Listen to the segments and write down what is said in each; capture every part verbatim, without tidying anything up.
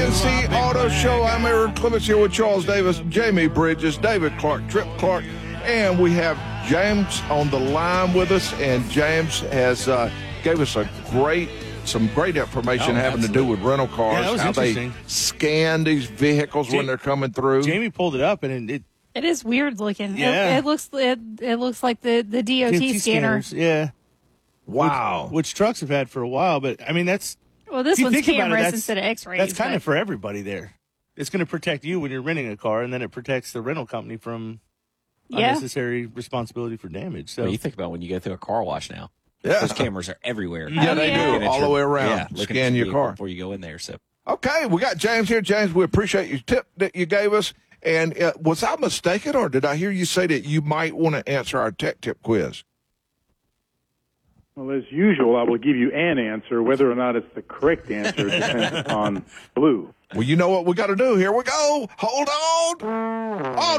N C Auto Show. I'm Aaron Clements here with Charles Davis, Jamie Bridges, David Clark, Trip Clark, and we have James on the line with us. And James has uh, gave us a great, some great information oh, having absolutely. to do with rental cars, yeah, how they scan these vehicles Jamie, when they're coming through. Jamie pulled it up, and it it is weird looking. Yeah. It, it looks it, it looks like the the D O T, D O T scanner. Scanners, yeah. Wow. Which, which trucks have had for a while, but I mean that's. Well, this one's cameras it, instead of X-rays. That's kind but... of for everybody there. It's going to protect you when you're renting a car, and then it protects the rental company from yeah. unnecessary responsibility for damage. So well, you think about when you go through a car wash now. Yeah. Those cameras are everywhere. Yeah, they yeah. do, all the way around. Yeah, scan your car. Before you go in there. So Okay, we got James here. James, we appreciate your tip that you gave us. And uh, was I mistaken, or did I hear you say that you might want to answer our tech tip quiz? Well, as usual, I will give you an answer. Whether or not it's the correct answer depends upon Blue. Well, you know what we got to do. Here we go. Hold on. Oh,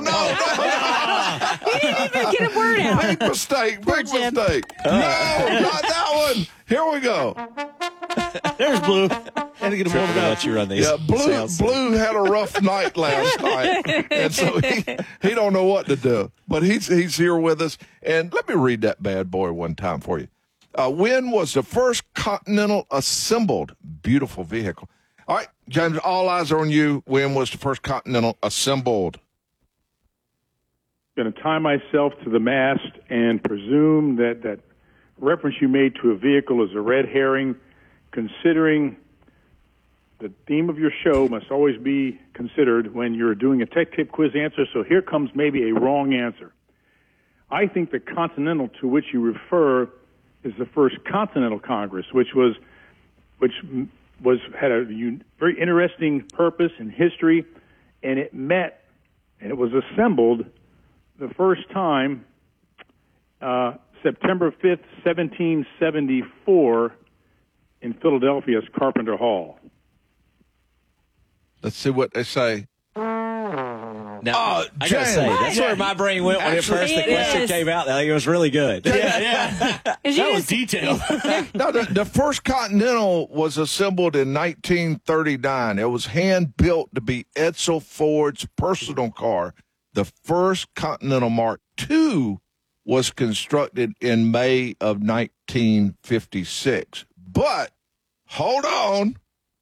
no, no. He didn't even get a word out. Big mistake. Poor Big Jim. mistake. No, not that one. Here we go. There's Blue. Had to get him over let you run these. Yeah, Blue, Blue had a rough night last night, and so he, he don't know what to do. But he's he's here with us. And let me read that bad boy one time for you. Uh, when was the first Continental assembled? Beautiful vehicle. All right, James, all eyes are on you. When was the first Continental assembled? I'm going to tie myself to the mast and presume that that reference you made to a vehicle is a red herring, considering the theme of your show must always be considered when you're doing a tech tip quiz answer, so here comes maybe a wrong answer. I think the Continental to which you refer is the first Continental Congress, which was which was had a very interesting purpose and history, and it met and it was assembled the first time uh, September fifth, seventeen seventy-four, in Philadelphia's Carpenter Hall. Let's see what they say. Now, oh, I gotta say, that's yeah. where my brain went when Actually, at first the it question is. came out. Like, it was really good. Yeah, yeah. That was detailed. No, the, the first Continental was assembled in nineteen thirty-nine. It was hand-built to be Edsel Ford's personal car. The first Continental Mark two was constructed in May of nineteen fifty-six. But, hold on.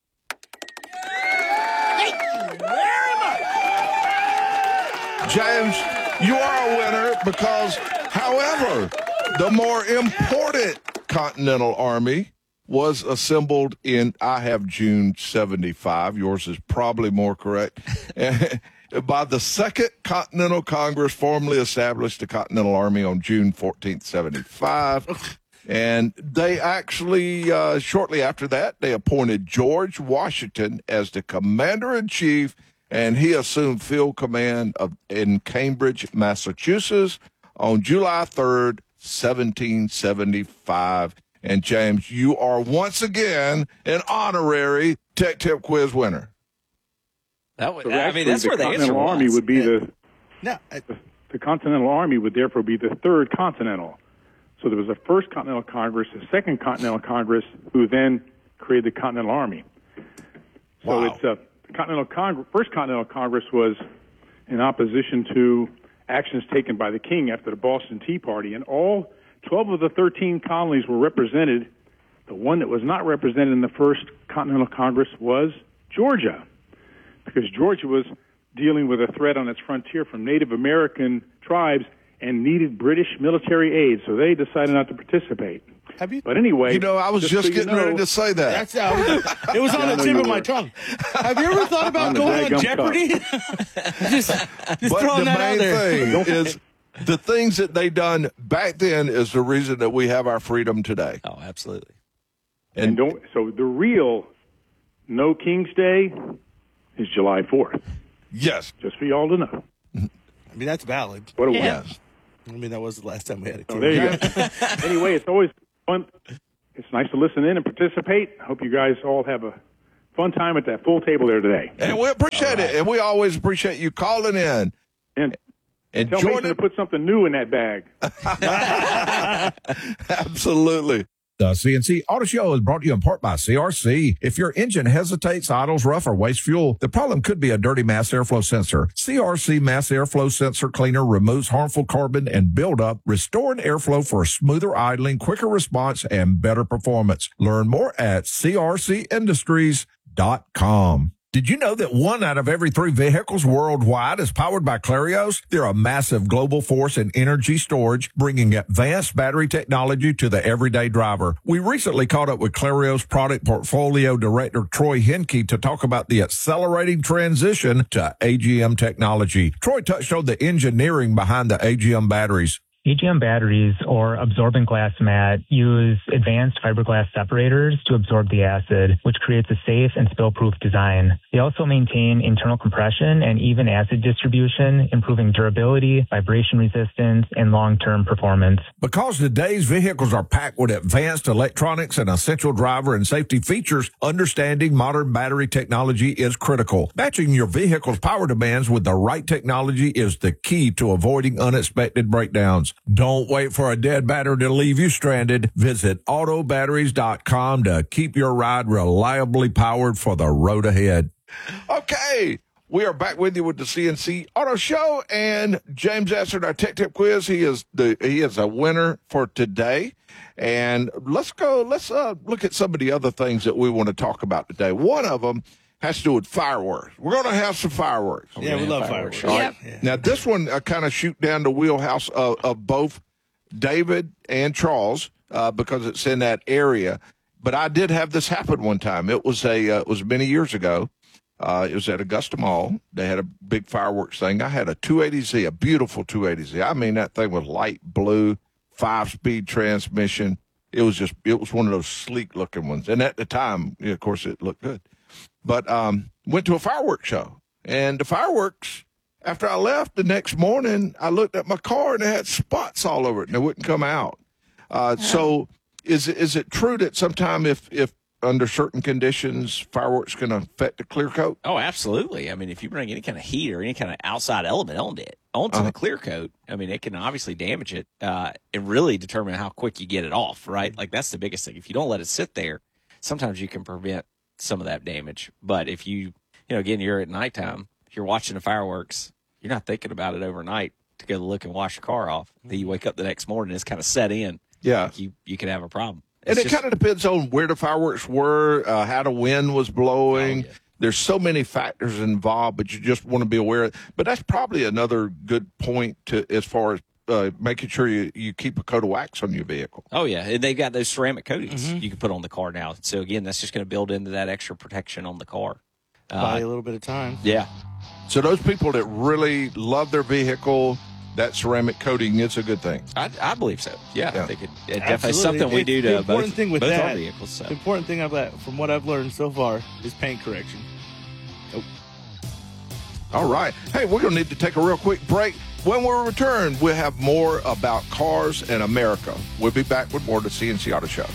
James, you are a winner because, however, the more important Continental Army was assembled in, I have June seventy-five. Yours is probably more correct. By the Second Continental Congress, formally established the Continental Army on June fourteenth, seventy-five. And they actually, uh, shortly after that, they appointed George Washington as the commander-in-chief, and he assumed field command of in Cambridge, Massachusetts on July third, seventeen seventy-five. And, James, you are once again an honorary Tech Tip Quiz winner. That would, So I mean, that's the where the answer Continental Army was. would be Yeah. the, No, I, the the Continental Army would therefore be the third Continental. So there was a first Continental Congress, a second Continental Congress, who then created the Continental Army. So Wow. it's a Continental Congress. First Continental Congress was in opposition to actions taken by the King after the Boston Tea Party, and all twelve of the thirteen colonies were represented. The one that was not represented in the first Continental Congress was Georgia, because Georgia was dealing with a threat on its frontier from Native American tribes and needed British military aid, so they decided not to participate. have you? But anyway, You know, I was just, so you getting know, ready to say that. That's uh, it was on Yeah, I the know tip you of my were. tongue. Have you ever thought about On the going on daggum Jeopardy? just just But throwing the that out main there. thing is the things that they done back then is the reason that we have our freedom today. Oh, absolutely. And don't. So the real No King's Day is July fourth. Yes. Just for y'all to know. I mean, that's valid. What a Yeah. win. I mean, that was the last time we had a So king. there you go. Anyway, it's always fun. It's nice to listen in and participate. I hope you guys all have a fun time at that full table there today. And we appreciate it. And we always appreciate you calling in. And And tell Mason joining. to put something new in that bag. Absolutely. The C N C Auto Show is brought to you in part by C R C. If your engine hesitates, idles, rough, or wastes fuel, the problem could be a dirty mass airflow sensor. C R C Mass Airflow Sensor Cleaner removes harmful carbon and buildup, restoring airflow for smoother idling, quicker response, and better performance. Learn more at c r c industries dot com. Did you know that one out of every three vehicles worldwide is powered by Clarios? They're a massive global force in energy storage, bringing advanced battery technology to the everyday driver. We recently caught up with Clarios Product Portfolio Director Troy Henke to talk about the accelerating transition to A G M technology. Troy touched on the engineering behind the A G M batteries. A G M batteries, or absorbent glass mat, use advanced fiberglass separators to absorb the acid, which creates a safe and spill-proof design. They also maintain internal compression and even acid distribution, improving durability, vibration resistance, and long-term performance. Because today's vehicles are packed with advanced electronics and essential driver and safety features, understanding modern battery technology is critical. Matching your vehicle's power demands with the right technology is the key to avoiding unexpected breakdowns. Don't wait for a dead battery to leave you stranded. Visit auto batteries dot com to keep your ride reliably powered for the road ahead. Okay, we are back with you with the C N C Auto Show, and James answered our Tech Tip quiz. He is the he is a winner for today. And let's go. Let's uh, look at some of the other things that we want to talk about today. One of them has to do with fireworks. We're going to have some fireworks. Yeah, we love fireworks. All right. Yep. Yeah. Now, this one uh, kind of shoot down the wheelhouse of, of both David and Charles uh, because it's in that area. But I did have this happen one time. It was a uh, it was many years ago. Uh, it was at Augusta Mall. They had a big fireworks thing. I had a two eighty Z, a beautiful two eighty Z. I mean, that thing was light blue, five-speed transmission. It was just it was one of those sleek-looking ones. And at the time, of course, it looked good. But um, went to a fireworks show, and the fireworks, after I left the next morning, I looked at my car, and it had spots all over it, and they wouldn't come out. Uh, so is, is it true that sometime if, if under certain conditions, fireworks can affect the clear coat? Oh, absolutely. I mean, if you bring any kind of heat or any kind of outside element on it, onto Uh-huh. the clear coat, I mean, it can obviously damage it uh, and really determine how quick you get it off, right? Like, that's the biggest thing. If you don't let it sit there, sometimes you can prevent some of that damage. But if you, you know, again, you're at nighttime, if you're watching the fireworks, you're not thinking about it overnight to go look and wash your car off. Then you wake up the next morning, it's kind of set in. Yeah. Like you, you could have a problem. And It's it just- kind of depends on where the fireworks were, uh, how the wind was blowing. Oh, yeah. There's so many factors involved, but you just want to be aware. But that's probably another good point to as far as uh, making sure you, you keep a coat of wax on your vehicle. Oh, yeah. And they've got those ceramic coatings Mm-hmm. you can put on the car now. So, again, that's just going to build into that extra protection on the car. Buy Uh, a little bit of time. yeah. So those people that really love their vehicle, that ceramic coating is a good thing. I, I believe so. Yeah. Yeah. I think it, it definitely Absolutely. something we It- do the to important both, thing with both that- our vehicles. So. The important thing I've, from what I've learned so far is paint correction. All right. Hey, we're going to need to take a real quick break. When we return, we'll have more about cars and America. We'll be back with more of the C N C Auto Show.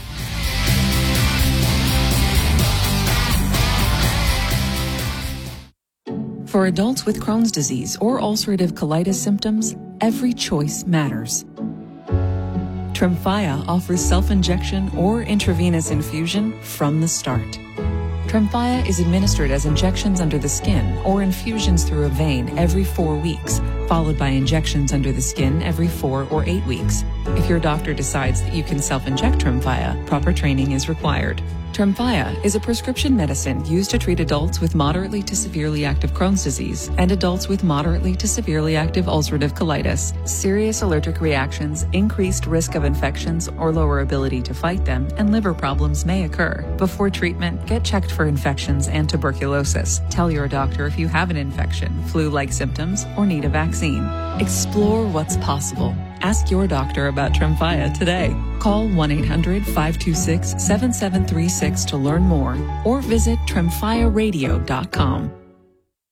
For adults with Crohn's disease or ulcerative colitis symptoms, every choice matters. Tremfya offers self-injection or intravenous infusion from the start. Tremfya is administered as injections under the skin or infusions through a vein every four weeks, followed by injections under the skin every four or eight weeks. If your doctor decides that you can self-inject Tremfya, proper training is required. Tremfya is a prescription medicine used to treat adults with moderately to severely active Crohn's disease and adults with moderately to severely active ulcerative colitis. Serious allergic reactions, increased risk of infections or lower ability to fight them, and liver problems may occur. Before treatment, get checked for infections and tuberculosis. Tell your doctor if you have an infection, flu-like symptoms, or need a vaccine. Explore what's possible. Ask your doctor about Tremfya today. Call one eight hundred, five two six, seven seven three six to learn more or visit tremfya radio dot com.